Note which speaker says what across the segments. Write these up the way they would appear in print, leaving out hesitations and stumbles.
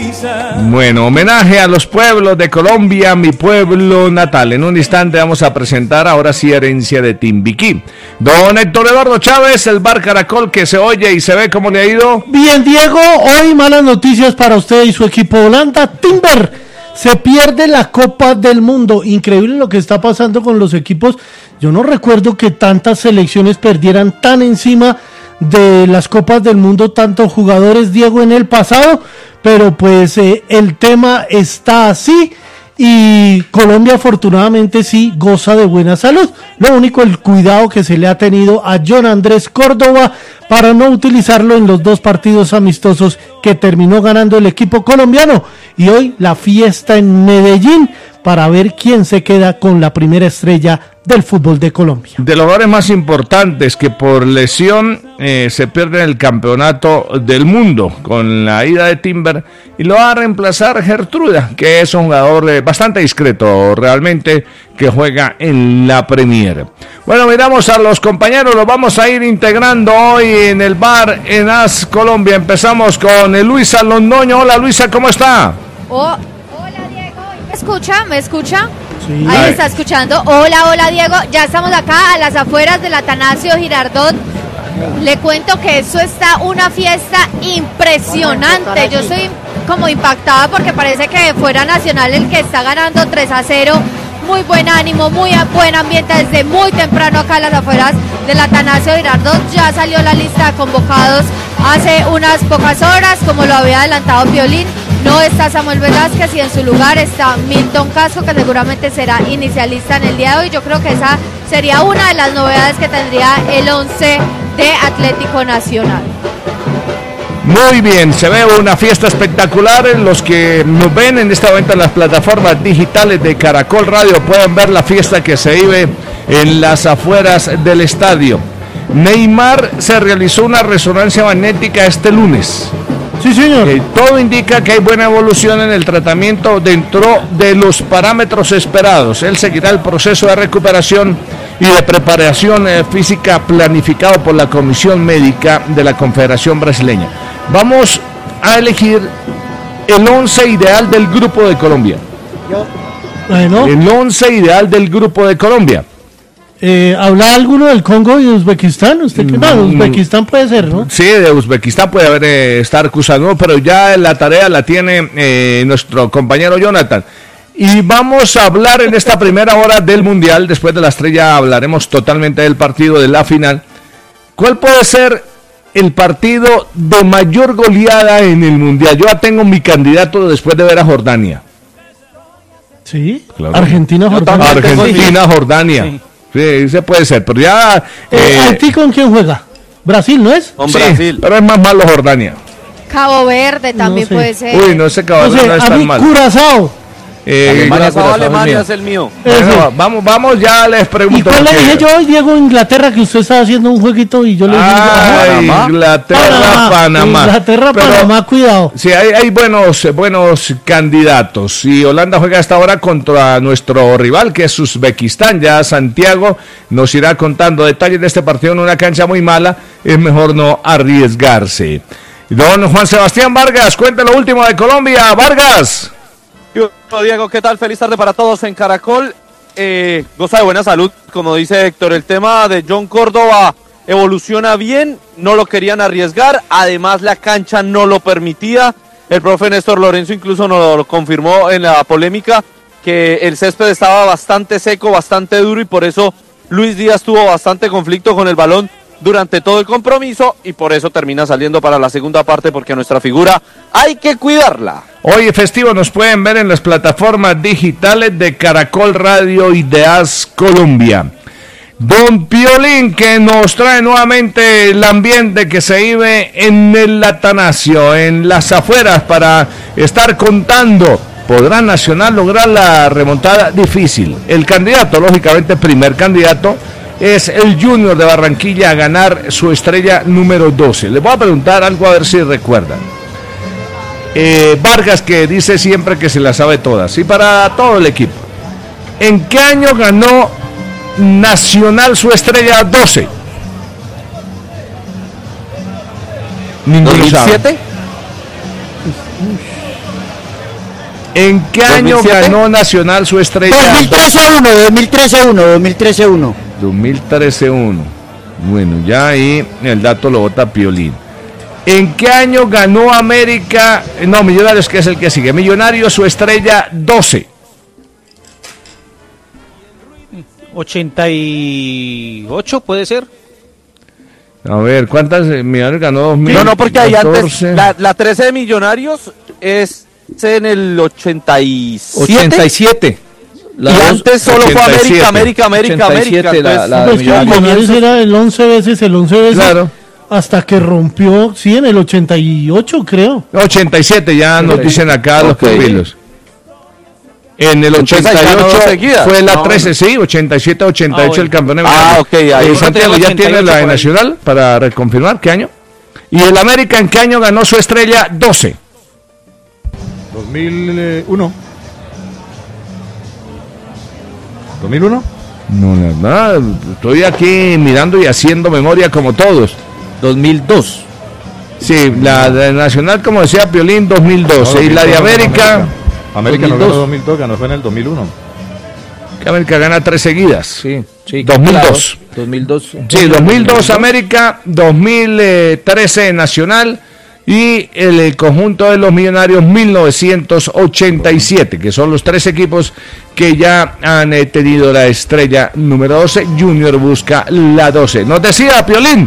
Speaker 1: Bueno, homenaje a los pueblos de Colombia, mi pueblo natal. En un instante vamos a presentar ahora sí Herencia de Timbiquí. Don Héctor Eduardo Chávez, el Bar Caracol, que se oye y se ve. ¿Cómo le ha ido?
Speaker 2: Bien, Diego, hoy malas noticias para usted y su equipo Holanda. Timber se pierde la Copa del Mundo. Increíble lo que está pasando con los equipos. Yo no recuerdo que tantas selecciones perdieran tan encima de las Copas del Mundo, tantos jugadores, Diego, en el pasado, pero pues el tema está así y Colombia afortunadamente sí goza de buena salud. Lo único, el cuidado que se le ha tenido a John Andrés Córdoba para no utilizarlo en los 2 partidos amistosos que terminó ganando el equipo colombiano, y hoy la fiesta en Medellín para ver quién se queda con la primera estrella del fútbol de Colombia.
Speaker 1: De los jugadores más importantes que por lesión se pierden el campeonato del mundo con la ida de Timber, y lo va a reemplazar Gertruda, que es un jugador bastante discreto realmente, que juega en la Premier. Bueno, miramos a los compañeros, los vamos a ir integrando hoy en el bar en AS Colombia. Empezamos con Luisa Londoño. Hola Luisa, ¿cómo está?
Speaker 3: Hola Diego, ¿me escucha?
Speaker 2: Sí.
Speaker 3: Ahí está escuchando. Hola Diego, ya estamos acá a las afueras del Atanasio Girardot. Le cuento que eso está una fiesta impresionante. Yo estoy como impactada porque parece que fuera Nacional el que está ganando 3-0. Muy buen ánimo, muy buen ambiente desde muy temprano acá a las afueras del Atanasio Girardot. Ya salió la lista de convocados hace unas pocas horas, como lo había adelantado Piolín. No está Samuel Velázquez y en su lugar está Milton Casco, que seguramente será inicialista en el día de hoy. Yo creo que esa sería una de las novedades que tendría el 11 de Atlético Nacional.
Speaker 1: Muy bien, se ve una fiesta espectacular. Los que nos ven en este momento en las plataformas digitales de Caracol Radio pueden ver la fiesta que se vive en las afueras del estadio. Neymar se realizó una resonancia magnética este lunes.
Speaker 2: Sí, señor.
Speaker 1: Todo indica que hay buena evolución en el tratamiento dentro de los parámetros esperados. Él seguirá el proceso de recuperación y de preparación física planificado por la Comisión Médica de la Confederación Brasileña. Vamos a elegir el 11 ideal del Grupo de Colombia.
Speaker 2: Bueno.
Speaker 1: El 11 ideal del Grupo de Colombia.
Speaker 2: ¿Habla alguno del Congo y de Uzbekistán? ¿Usted qué más? Uzbekistán puede ser, ¿no?
Speaker 1: Sí, de Uzbekistán puede haber estar Kusanov, pero ya la tarea la tiene nuestro compañero Jonathan. Y vamos a hablar en esta primera hora del Mundial. Después de la estrella hablaremos totalmente del partido de la final. ¿Cuál puede ser el partido de mayor goleada en el Mundial? Yo ya tengo mi candidato después de ver a Jordania.
Speaker 2: Sí,
Speaker 1: claro.
Speaker 2: Argentina-Jordania.
Speaker 1: Argentina-Jordania. Sí. Sí, ese puede ser, pero ya...
Speaker 2: ¿Haití con quién juega? ¿Brasil, no es?
Speaker 1: Con Brasil. Pero es más malo Jordania.
Speaker 3: Cabo Verde también puede ser.
Speaker 1: Uy, no, ese Cabo Verde no es tan malo.
Speaker 2: Curazao.
Speaker 4: Alemania es el mío.
Speaker 1: Bueno, vamos, ya les pregunto.
Speaker 2: ¿Y cuál le dije yo hoy, Diego, Inglaterra, que usted estaba haciendo un jueguito y yo le dije...
Speaker 1: Panamá.
Speaker 2: Panamá, cuidado.
Speaker 1: Sí, hay buenos candidatos. Y Holanda juega hasta ahora contra nuestro rival, que es Uzbekistán. Ya Santiago nos irá contando detalles de este partido en una cancha muy mala. Es mejor no arriesgarse. Don Juan Sebastián Vargas, cuente lo último de Colombia. Vargas.
Speaker 4: Diego, ¿qué tal? Feliz tarde para todos en Caracol. Goza de buena salud, como dice Héctor. El tema de John Córdoba evoluciona bien, no lo querían arriesgar, además la cancha no lo permitía. El profe Néstor Lorenzo incluso nos lo confirmó en la polémica, que el césped estaba bastante seco, bastante duro, y por eso Luis Díaz tuvo bastante conflicto con el balón durante todo el compromiso, y por eso termina saliendo para la segunda parte, porque nuestra figura hay que cuidarla.
Speaker 1: Hoy festivo, nos pueden ver en las plataformas digitales de Caracol Radio y de AS Colombia. Don Piolín, que nos trae nuevamente el ambiente que se vive en el Atanasio, en las afueras, para estar contando. ¿Podrá Nacional lograr la remontada? Difícil. El candidato, lógicamente, primer candidato, es el Junior de Barranquilla a ganar su estrella número 12. Les voy a preguntar algo a ver si recuerdan. Vargas, que dice siempre que se la sabe todas, y para todo el equipo. ¿En qué año ganó Nacional su estrella 12?
Speaker 4: ¿2007?
Speaker 1: ¿En qué año
Speaker 4: 2007?
Speaker 1: ganó Nacional su estrella?
Speaker 5: 2013-1.
Speaker 1: 2013-1. Bueno, ya ahí el dato lo bota Piolín. ¿En qué año ganó América? No, Millonarios, que es el que sigue. Millonarios su estrella 12.
Speaker 6: 88 puede ser.
Speaker 1: A ver, ¿cuántas Millonarios ganó? 2000,
Speaker 4: No, porque ahí
Speaker 1: 14.
Speaker 4: antes, la 13 de Millonarios es en el 87.
Speaker 6: 87.
Speaker 4: Y antes solo fue
Speaker 1: 87.
Speaker 4: América.
Speaker 6: 87,
Speaker 4: Entonces,
Speaker 6: la
Speaker 2: Pues que Millonarios era el 11 veces,
Speaker 1: Claro.
Speaker 2: hasta que rompió, sí, en el 88 creo.
Speaker 1: 87 ya nos dicen acá los
Speaker 4: Ok.
Speaker 1: pupilos. En el
Speaker 4: Entonces, ahí ganó
Speaker 1: 88
Speaker 4: dos seguidas.
Speaker 1: fue la
Speaker 4: No,
Speaker 1: 13, sí, 87-88 el campeón de
Speaker 4: ok, ahí.
Speaker 1: Santiago ya tiene la de
Speaker 6: por ahí.
Speaker 1: Nacional para reconfirmar qué año. ¿Y el América en qué año ganó su estrella 12?
Speaker 7: 2001. ¿2001?
Speaker 1: No, la verdad, estoy aquí mirando y haciendo memoria como todos.
Speaker 6: 2002.
Speaker 1: Sí, la de Nacional, como decía Piolín, 2012. Y la de América,
Speaker 7: América no
Speaker 6: 2002.
Speaker 7: ganó 2002, ganó fue en el 2001.
Speaker 1: que América gana 3 seguidas.
Speaker 6: Sí,
Speaker 1: 2002.
Speaker 6: Claro, 2002.
Speaker 1: Sí, 2002 América, 2013 Nacional y el conjunto de los Millonarios 1987, que son los 3 equipos que ya han tenido la estrella número 12. Junior busca la 12. Nos decía Piolín.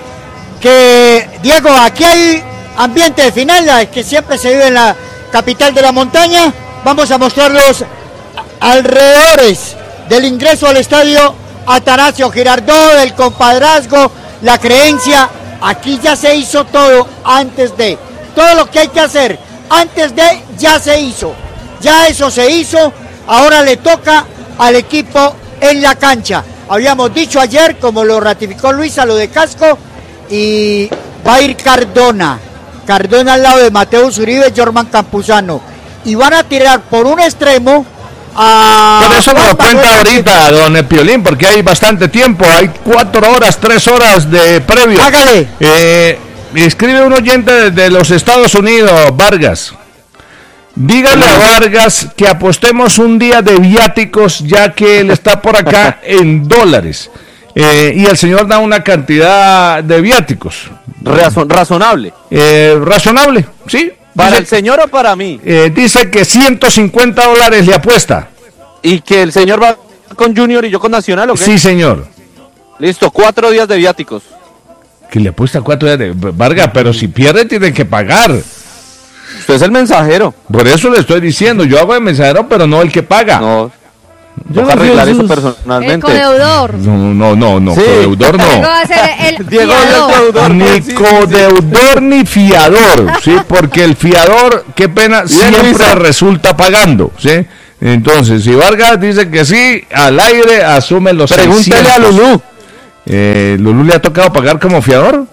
Speaker 5: Que, Diego, aquí hay ambiente de final, que siempre se vive en la capital de la montaña. Vamos a mostrar los alrededores del ingreso al estadio Atanasio Girardot, el compadrazgo, la creencia. Aquí ya se hizo todo antes de. Todo lo que hay que hacer antes de ya se hizo. Ya eso se hizo. Ahora le toca al equipo en la cancha. Habíamos dicho ayer, como lo ratificó Luisa, lo de Casco. Y va a ir Cardona al lado de Mateus Uribe, Jorman Campuzano. Y van a tirar por un extremo a...
Speaker 1: Por eso me lo
Speaker 5: Juan
Speaker 1: cuenta
Speaker 5: Manuel
Speaker 1: ahorita don Piolín, porque hay bastante tiempo. Hay 4 horas, 3 horas de previo.
Speaker 5: Hágale.
Speaker 1: Escribe un oyente de los Estados Unidos, Vargas. Dígale a Vargas que apostemos un día de viáticos, ya que él está por acá en dólares. Y el señor da una cantidad de viáticos.
Speaker 4: razonable.
Speaker 1: Razonable, ¿sí?
Speaker 4: ¿Para
Speaker 1: Dice,
Speaker 4: el señor o para mí?
Speaker 1: dice que $150 le apuesta.
Speaker 4: ¿Y que el señor va con Junior y yo con Nacional o qué?
Speaker 1: Sí, señor.
Speaker 4: Listo, 4 días de viáticos.
Speaker 1: Que le apuesta 4 días de Vargas, pero si pierde tiene que pagar.
Speaker 4: Usted es el mensajero.
Speaker 1: Por eso le estoy diciendo, yo hago de mensajero, pero no el que paga.
Speaker 4: No,
Speaker 2: Yo
Speaker 4: toca
Speaker 2: no sé,
Speaker 4: arreglar eso
Speaker 2: esos-
Speaker 3: El
Speaker 4: personalmente.
Speaker 3: codeudor.
Speaker 1: No,
Speaker 4: Sí.
Speaker 1: codeudor
Speaker 3: Diego
Speaker 1: no.
Speaker 3: va a ser el
Speaker 4: Diego es el
Speaker 3: fiador.
Speaker 4: codeudor.
Speaker 1: Ni
Speaker 4: Sí.
Speaker 1: codeudor ni fiador, ¿sí? Porque el fiador, qué pena,
Speaker 4: Bien,
Speaker 1: siempre
Speaker 4: Luisa.
Speaker 1: resulta pagando, ¿sí? Entonces, si Vargas dice que sí, al aire asume los
Speaker 4: Pregúntele
Speaker 1: 600.
Speaker 4: a Lulú.
Speaker 1: ¿Lulú le ha tocado pagar como fiador?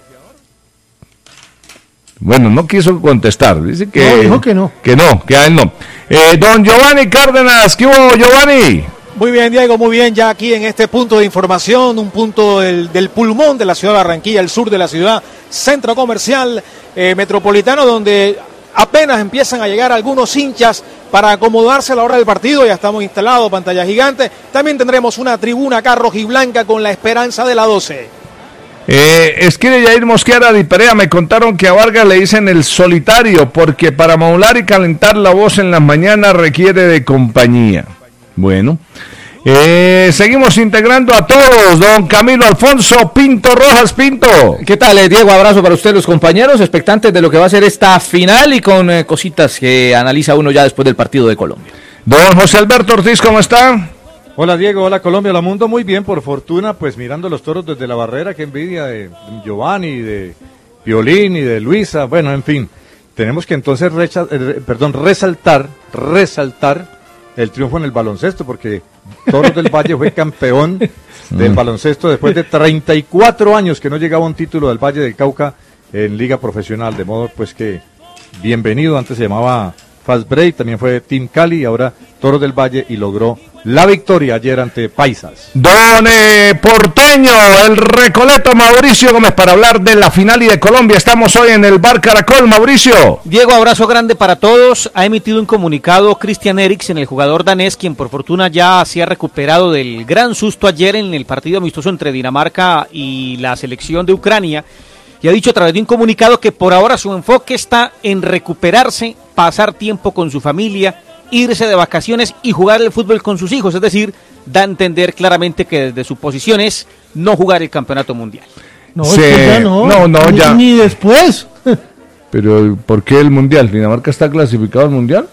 Speaker 1: Bueno, no quiso contestar. Dice que
Speaker 2: No, dijo que no.
Speaker 1: Que a él no. Don Giovanni Cárdenas, ¿qué hubo, Giovanni?
Speaker 8: Muy bien, Diego, muy bien. Ya aquí en este punto de información, un punto del pulmón de la ciudad de Barranquilla, el sur de la ciudad, centro comercial metropolitano, donde apenas empiezan a llegar algunos hinchas para acomodarse a la hora del partido. Ya estamos instalados, pantalla gigante. También tendremos una tribuna acá rojiblanca con la esperanza de la 12.
Speaker 1: Escribe Yair Mosquera de Perea, me contaron que a Vargas le dicen el solitario, porque para modular y calentar la voz en las mañanas requiere de compañía. Bueno, seguimos integrando a todos. Don Camilo Alfonso Pinto Rojas. Pinto.
Speaker 6: ¿Qué tal, Diego? Abrazo para usted, los compañeros, expectantes de lo que va a ser esta final y con cositas que analiza uno ya después del partido de Colombia.
Speaker 1: Don José Alberto Ortiz, ¿cómo está?
Speaker 7: Hola Diego, hola Colombia, hola mundo, muy bien, por fortuna, pues mirando los toros desde la barrera, qué envidia de Giovanni, de Piolín y de Luisa, bueno, en fin, tenemos que entonces resaltar el triunfo en el baloncesto, porque Toros del Valle fue campeón del baloncesto después de 34 años que no llegaba un título del Valle del Cauca en liga profesional, de modo pues que bienvenido, antes se llamaba Fast Break, también fue Team Cali y ahora Toros del Valle y logró la victoria ayer ante Paisas.
Speaker 1: Don Porteño, el Recoleto Mauricio Gómez, para hablar de la final y de Colombia. Estamos hoy en el Bar Caracol, Mauricio.
Speaker 9: Diego, abrazo grande para todos. Ha emitido un comunicado Christian Eriksen, el jugador danés, quien por fortuna ya se ha recuperado del gran susto ayer en el partido amistoso entre Dinamarca y la selección de Ucrania. Y ha dicho a través de un comunicado que por ahora su enfoque está en recuperarse, pasar tiempo con su familia, irse de vacaciones y jugar el fútbol con sus hijos. Es decir, da a entender claramente que desde su posición es no jugar el campeonato mundial.
Speaker 2: No, es que ya no,
Speaker 1: ya.
Speaker 2: Ni después.
Speaker 1: Pero, ¿por qué el mundial? ¿Dinamarca está clasificado al mundial?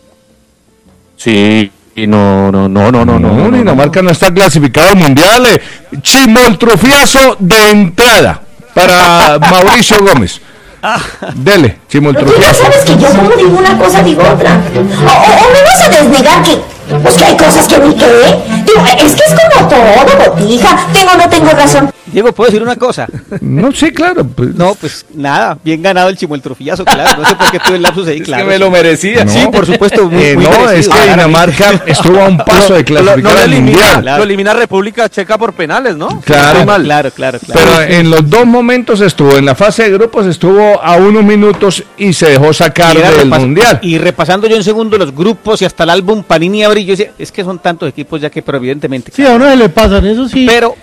Speaker 4: Sí, y no.
Speaker 1: Dinamarca no está clasificado al mundial. Chimoltrufiazo de entrada para Mauricio Gómez. Dele, Chimoltrufiazo.
Speaker 10: Tú ya sabes que yo como digo una cosa, digo otra. O me vas a desnegar que, pues que hay cosas que ni qué. Digo, es que es como todo, botija. Tengo o no tengo razón.
Speaker 9: Diego, ¿puedo decir una cosa?
Speaker 1: No, sí, claro. Pues.
Speaker 9: No, pues nada, bien ganado el Chimoltrufiazo, claro. No sé por qué tuve el lapsus ahí, claro.
Speaker 6: Es que me lo merecía.
Speaker 1: No.
Speaker 9: Sí, por supuesto. Muy
Speaker 1: No,
Speaker 9: merecido.
Speaker 1: es que Dinamarca estuvo a un paso de clasificar al mundial.
Speaker 4: Lo elimina República Checa por penales, ¿no?
Speaker 1: Claro.
Speaker 9: Claro.
Speaker 1: Pero en los dos momentos estuvo, en la fase de grupos estuvo a unos minutos y se dejó sacar del mundial.
Speaker 9: Y repasando yo en segundo los grupos y hasta el álbum Panini Abril, yo decía, es que son tantos equipos ya que, pero evidentemente.
Speaker 2: Sí, a uno se le pasan, eso sí.
Speaker 9: Pero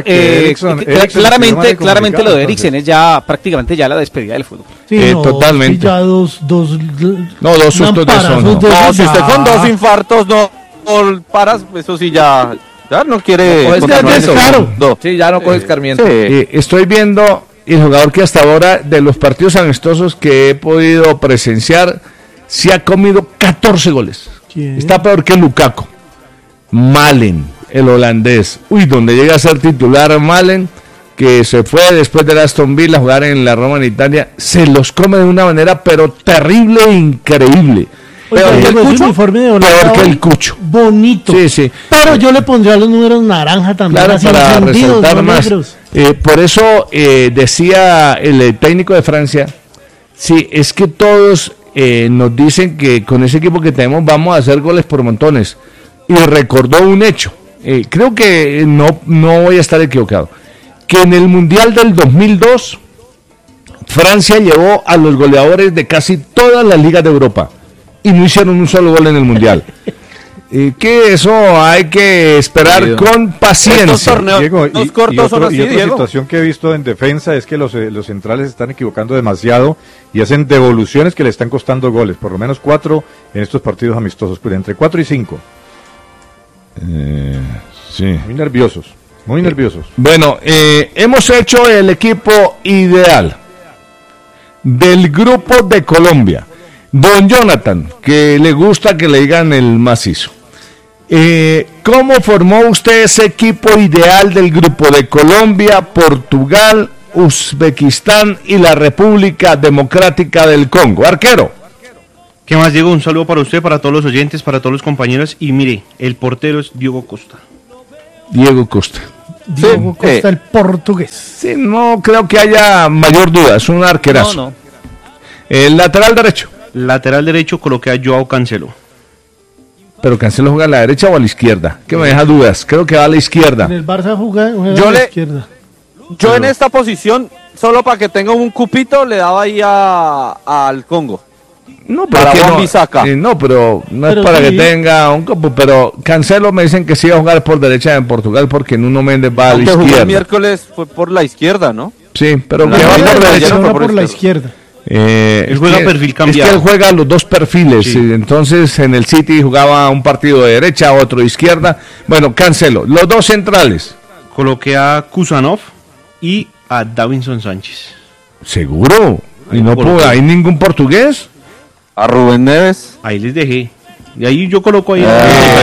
Speaker 9: claramente lo de Eriksen es ya prácticamente ya la despedida del fútbol.
Speaker 2: Sí,
Speaker 1: totalmente.
Speaker 2: Sí, ya dos
Speaker 1: sustos de eso no.
Speaker 4: No, si usted con 2 infartos no paras, eso sí ya no quiere.
Speaker 6: No,
Speaker 4: continuar
Speaker 6: es
Speaker 4: en
Speaker 6: claro.
Speaker 4: No.
Speaker 6: Sí, ya no coge escarmiento.
Speaker 4: Sí.
Speaker 1: Estoy viendo el jugador que hasta ahora, de los partidos amistosos que he podido presenciar, se ha comido 14 goles.
Speaker 2: ¿Quién?
Speaker 1: Está peor que Lukaku. Malen, el holandés. Donde llega a ser titular Malen, que se fue después de Aston Villa a jugar en la Roma en Italia, se los come de una manera pero terrible e increíble.
Speaker 2: Oiga,
Speaker 1: Peor que el
Speaker 2: ese
Speaker 1: Cucho,
Speaker 2: uniforme de Holanda
Speaker 1: peor que
Speaker 2: hoy,
Speaker 1: el Cucho.
Speaker 2: Bonito.
Speaker 1: Sí.
Speaker 2: Pero yo le pondría los números naranja también.
Speaker 1: Claro,
Speaker 2: así
Speaker 1: para
Speaker 2: encendidos,
Speaker 1: resaltar
Speaker 2: no
Speaker 1: más.
Speaker 2: negros.
Speaker 1: Por eso decía el técnico de Francia, sí, es que todos nos dicen que con ese equipo que tenemos vamos a hacer goles por montones. Y recordó un hecho, creo que no voy a estar equivocado, que en el Mundial del 2002 Francia llevó a los goleadores de casi todas las ligas de Europa y no hicieron un solo gol en el Mundial. Que eso hay que esperar con paciencia.
Speaker 4: Estos torneos
Speaker 7: Diego,
Speaker 4: cortos son así,
Speaker 7: y otra
Speaker 4: Diego.
Speaker 7: situación que he visto en defensa es que los centrales se están equivocando demasiado y hacen devoluciones que le están costando goles, por lo menos 4 en estos partidos amistosos, pues entre 4 y 5.
Speaker 1: Sí.
Speaker 7: Muy nerviosos.
Speaker 1: Bueno, hemos hecho el equipo ideal del grupo de Colombia. Don Jonathan, que le gusta que le digan el macizo. ¿Cómo formó usted ese equipo ideal del grupo de Colombia, Portugal, Uzbekistán y la República Democrática del Congo? Arquero.
Speaker 11: ¿Qué más, Diego? Un saludo para usted, para todos los oyentes, para todos los compañeros. Y mire, el portero es Diogo Costa.
Speaker 1: Diego Costa.
Speaker 2: Diego Costa, el portugués.
Speaker 1: Sí, no creo que haya mayor duda, es un arquerazo.
Speaker 9: No.
Speaker 1: El lateral derecho.
Speaker 11: Lateral derecho coloqué a Joao Cancelo.
Speaker 1: Pero Cancelo juega a la derecha o a la izquierda, que me deja dudas. Creo que va a la izquierda.
Speaker 2: En el Barça juega
Speaker 4: Yo
Speaker 2: a la
Speaker 4: le-
Speaker 2: izquierda.
Speaker 4: Yo en esta posición, solo para que tenga un cupito, le daba ahí al Congo.
Speaker 1: No,
Speaker 4: Para
Speaker 1: que
Speaker 4: Juan
Speaker 1: no,
Speaker 4: Bisaca.
Speaker 1: no, pero no
Speaker 2: Pero
Speaker 1: es para
Speaker 2: sí.
Speaker 1: que tenga un copo. Pero Cancelo me dicen que sí va a jugar por derecha en Portugal porque Nuno Méndez va a la
Speaker 4: Aunque jugó el
Speaker 1: izquierda.
Speaker 4: miércoles fue por la izquierda, ¿no?
Speaker 1: Sí, pero
Speaker 4: La
Speaker 1: que va
Speaker 4: mayoría
Speaker 1: por
Speaker 4: de
Speaker 1: derecha.
Speaker 4: ayer
Speaker 2: Ahora
Speaker 4: fue
Speaker 2: por la
Speaker 4: izquierda.
Speaker 2: izquierda.
Speaker 11: Él juega perfil cambiado.
Speaker 1: Es que él juega los dos perfiles.
Speaker 11: Sí.
Speaker 1: Entonces en el City jugaba un partido de derecha, otro de izquierda. Bueno, Cancelo. Los dos centrales.
Speaker 11: Coloqué a Kusanov y a Davinson Sánchez.
Speaker 1: ¿Seguro? ¿Y
Speaker 11: Ahí
Speaker 1: no
Speaker 11: coloqué.
Speaker 1: hay ningún portugués?
Speaker 4: A Rubén Neves.
Speaker 11: Ahí les dejé. Y ahí yo coloco ahí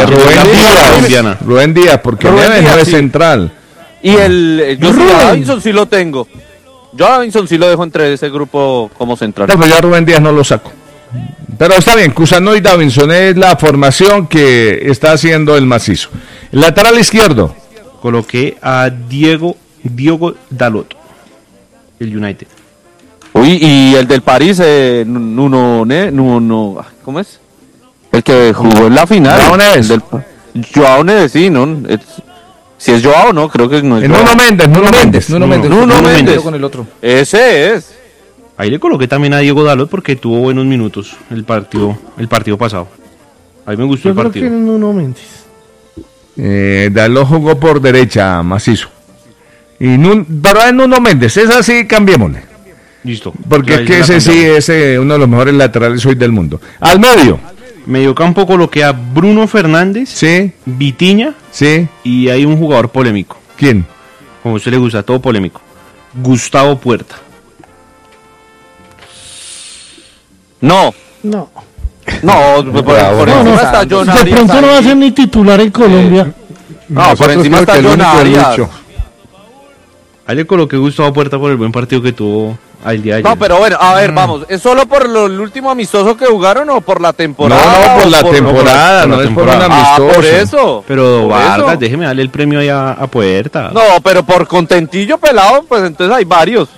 Speaker 1: Rubén Díaz, porque
Speaker 4: Rubén
Speaker 1: Neves
Speaker 4: Díaz,
Speaker 1: no es
Speaker 4: sí.
Speaker 1: central.
Speaker 4: Y yo sí, a Davinson sí lo tengo. Yo a Davinson sí lo dejo entre ese grupo como central.
Speaker 1: No, pero yo a Rubén Díaz no lo saco. Pero está bien, Cusano y Davinson es la formación que está haciendo el macizo. El lateral izquierdo.
Speaker 11: Coloqué a Diogo Dalot, el United.
Speaker 4: Uy, y el del París, Nuno, ¿cómo es? El que jugó en la final.
Speaker 1: Raúl Neves.
Speaker 4: El del- Joao Neves, sí, ¿no? Si es Joao, no, creo que no es Joao.
Speaker 6: Nuno Méndez. Con el otro.
Speaker 4: Ese es.
Speaker 11: Ahí le coloqué también a Diego Dalot porque tuvo buenos minutos el partido pasado. Ahí me gustó
Speaker 2: Yo
Speaker 11: el
Speaker 2: creo
Speaker 11: partido.
Speaker 2: que Nuno Méndez.
Speaker 1: Dalot jugó por derecha, macizo. Pero es Nuno Méndez, es así, cambiémosle.
Speaker 11: Listo.
Speaker 1: Porque
Speaker 11: Ya,
Speaker 1: es que
Speaker 11: ya
Speaker 1: ese sí
Speaker 11: cambiamos.
Speaker 1: es uno de los mejores laterales hoy del mundo. Al medio.
Speaker 11: Mediocampo coloqué a Bruno Fernández,
Speaker 1: Sí,
Speaker 11: Vitinha
Speaker 1: sí.
Speaker 11: y hay un jugador polémico.
Speaker 1: ¿Quién?
Speaker 11: Como a usted le gusta, todo polémico. Gustavo Puerta.
Speaker 2: No.
Speaker 4: No, por encima está John
Speaker 2: De
Speaker 4: Arias.
Speaker 2: pronto no va a ser ni titular en Colombia.
Speaker 4: No, por encima está John Arias.
Speaker 11: Ahí le coloqué Gustavo Puerta por el buen partido que tuvo al día de ayer.
Speaker 4: No, pero bueno, a ver, vamos. ¿Es solo por el último amistoso que jugaron o por la temporada?
Speaker 1: No, por la temporada,
Speaker 11: por la
Speaker 1: no es por
Speaker 11: temporada.
Speaker 1: un amistoso.
Speaker 4: Por eso.
Speaker 11: Pero
Speaker 4: Por
Speaker 11: Vargas,
Speaker 4: eso.
Speaker 11: déjeme darle el premio ahí a Puerta.
Speaker 4: No, pero por contentillo pelado, pues entonces hay varios.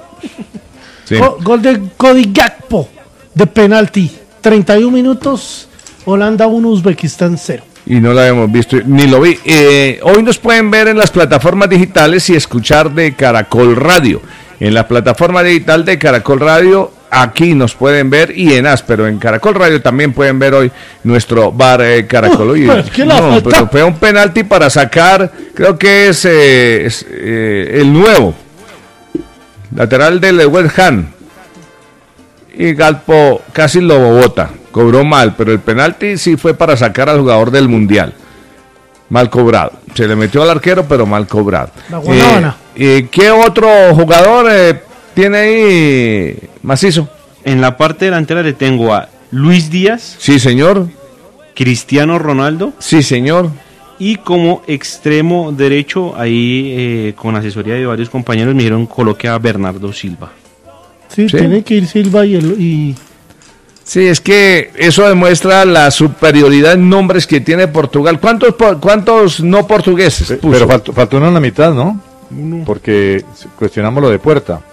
Speaker 1: Sí.
Speaker 2: Gol de Cody Gakpo de penalti. 31 minutos, Holanda 1, Uzbekistán 0.
Speaker 1: Y no lo habíamos visto, ni lo vi. Hoy nos pueden ver en las plataformas digitales y escuchar de Caracol Radio. En la plataforma digital de Caracol Radio, aquí nos pueden ver y en pero en Caracol Radio también pueden ver hoy nuestro bar Caracol. Oye,
Speaker 2: pues, ¿qué la falta?
Speaker 1: pero fue un penalti para sacar, creo que es el nuevo lateral del West Ham. Y Galpo casi lo bota, cobró mal, pero el penalti sí fue para sacar al jugador del Mundial. Mal cobrado. Se le metió al arquero, pero mal cobrado.
Speaker 2: La Guanábana.
Speaker 1: ¿Qué otro jugador tiene ahí macizo?
Speaker 11: En la parte delantera le tengo a Luis Díaz,
Speaker 1: Sí, señor.
Speaker 11: Cristiano Ronaldo
Speaker 1: Sí, señor.
Speaker 11: y como extremo derecho, ahí con asesoría de varios compañeros me dijeron coloque a Bernardo Silva.
Speaker 2: Sí,
Speaker 1: Sí.
Speaker 2: tiene que ir Silva y
Speaker 1: Sí, es que eso demuestra la superioridad en nombres que tiene Portugal. ¿Cuántos no portugueses puso?
Speaker 7: Pero faltó uno en la mitad, ¿no? Porque cuestionamos lo de Puerta.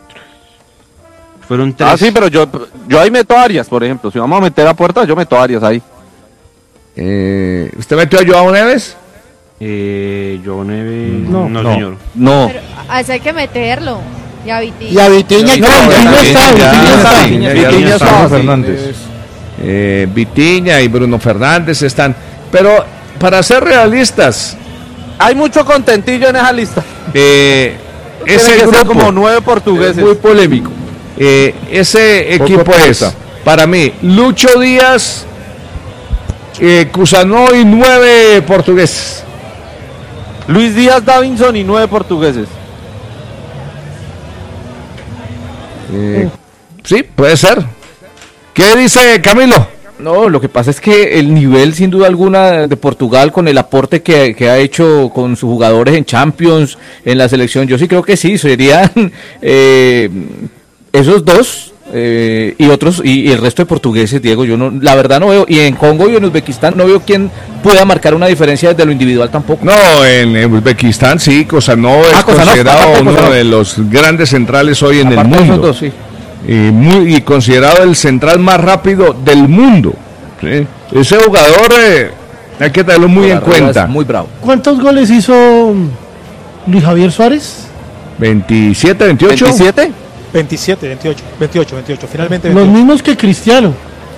Speaker 11: Fueron tres.
Speaker 4: Ah, sí, pero yo ahí meto a Arias, por ejemplo. Si vamos a meter a Puerta, yo meto a Arias ahí.
Speaker 1: ¿Usted metió a Joao Neves?
Speaker 11: Joao Neves.
Speaker 2: No.
Speaker 11: No,
Speaker 7: No.
Speaker 11: señor.
Speaker 4: No.
Speaker 3: Pero a ese hay que meterlo. Y a Vitinha.
Speaker 5: Y a Vitinha y
Speaker 2: No, Vitinha está, Vitinha está.
Speaker 4: Vitinha está.
Speaker 7: Bruno
Speaker 4: Sí.
Speaker 7: Fernández.
Speaker 1: Vitinha y Bruno Fernández están. Pero para ser realistas,
Speaker 4: Hay mucho contentillo en esa lista.
Speaker 1: ese
Speaker 4: Tienen que ser
Speaker 1: grupo
Speaker 4: como 9 portugueses.
Speaker 1: es muy polémico. Ese
Speaker 7: Poco
Speaker 1: equipo es,
Speaker 7: Puerta.
Speaker 1: para mí, Lucho Díaz, Cusano y 9 portugueses.
Speaker 4: Luis Díaz, Davinson y 9 portugueses.
Speaker 1: Sí, puede ser. ¿Qué dice Camilo?
Speaker 6: No, lo que pasa es que el nivel, sin duda alguna, de Portugal, con el aporte que ha hecho con sus jugadores en Champions, en la selección, yo sí creo que sí, serían esos dos y otros, y el resto de portugueses, Diego, yo no, la verdad no veo, y en Congo y en Uzbekistán no veo quién pueda marcar una diferencia desde lo individual tampoco.
Speaker 1: No, en Uzbekistán sí, Kosanov es
Speaker 6: Kosanov,
Speaker 1: considerado
Speaker 6: aparte de
Speaker 1: uno
Speaker 6: Kosanov.
Speaker 1: de los grandes centrales hoy en
Speaker 6: Aparte
Speaker 1: el
Speaker 6: de esos
Speaker 1: mundo.
Speaker 6: dos, sí.
Speaker 1: Y considerado el central más rápido del mundo. ¿Sí? Ese jugador hay que tenerlo muy en cuenta.
Speaker 6: Es muy bravo.
Speaker 2: ¿Cuántos goles hizo Luis Javier Suárez?
Speaker 1: 27, 28.
Speaker 4: ¿27?
Speaker 8: 28. Finalmente
Speaker 2: Los
Speaker 8: 28.
Speaker 2: mismos que Cristiano.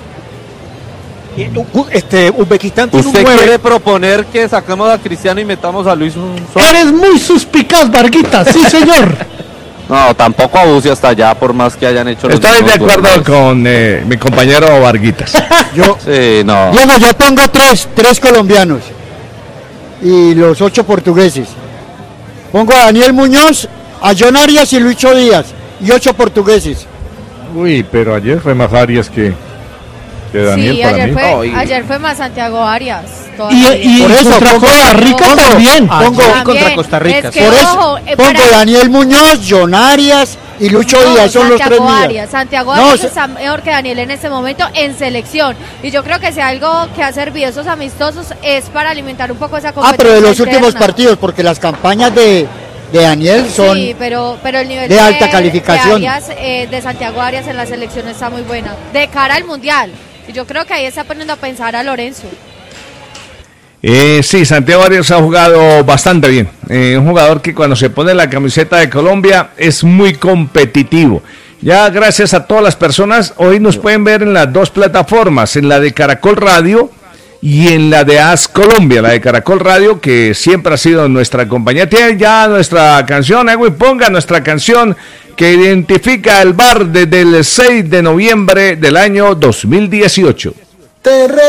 Speaker 8: Uzbekistán tiene un
Speaker 4: ¿Usted
Speaker 8: 9.
Speaker 4: quiere proponer que saquemos a Cristiano y metamos a Luis Suárez?
Speaker 2: Eres muy suspicaz, Varguita. Sí, señor.
Speaker 4: No, tampoco abuse hasta allá, por más que hayan hecho los
Speaker 1: Estoy de
Speaker 4: mismos
Speaker 1: acuerdo
Speaker 4: goles.
Speaker 1: con mi compañero Varguitas.
Speaker 4: Sí, no.
Speaker 5: Diego, yo pongo tres colombianos y los 8 portugueses. Pongo a Daniel Muñoz, a John Arias y Lucho Díaz y 8 portugueses.
Speaker 7: Uy, pero ayer fue más Arias que Daniel
Speaker 3: Sí,
Speaker 7: para mí.
Speaker 3: ayer fue más Santiago Arias.
Speaker 2: Y
Speaker 5: Por eso,
Speaker 2: contra
Speaker 5: pongo-
Speaker 2: Costa Rica
Speaker 5: pongo-
Speaker 2: también.
Speaker 5: pongo-
Speaker 8: Ayer contra Costa Rica.
Speaker 3: Es que,
Speaker 5: Por eso
Speaker 3: ojo,
Speaker 5: pongo
Speaker 3: para-
Speaker 5: Daniel Muñoz, John Arias y Lucho
Speaker 3: No,
Speaker 5: Díaz, son los 3
Speaker 3: Santiago
Speaker 5: míos.
Speaker 3: Arias. Santiago
Speaker 5: No,
Speaker 3: Arias
Speaker 5: se-
Speaker 3: está mejor que Daniel en este momento en selección. Y yo creo que si algo que ha servido esos amistosos es para alimentar un poco esa competencia
Speaker 5: pero de los
Speaker 3: interna.
Speaker 5: últimos partidos, porque las campañas de Daniel son...
Speaker 3: Sí, pero el nivel
Speaker 5: de alta calificación.
Speaker 3: de Arias, de Santiago Arias en la selección está muy buena. De cara al Mundial. Y yo creo que ahí está poniendo a pensar a Lorenzo.
Speaker 1: Sí, Santiago Arias ha jugado bastante bien. Un jugador que cuando se pone la camiseta de Colombia es muy competitivo. Ya gracias a todas las personas, hoy nos pueden ver en las dos plataformas, en la de Caracol Radio y en la de AS Colombia. La de Caracol Radio, que siempre ha sido nuestra compañía. Tiene ya nuestra canción, Edwin, ponga nuestra canción que identifica el bar desde el 6 de noviembre del año 2018.